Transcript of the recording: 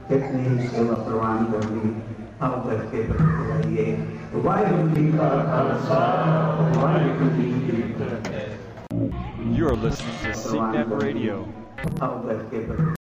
कितनी सेवा प्रवान करनी आओ करके बताइए। वाहिगुरू जी का खालसा वाहिगुरू जी की फतेह। You're listening to SingNet Radio. आओ करके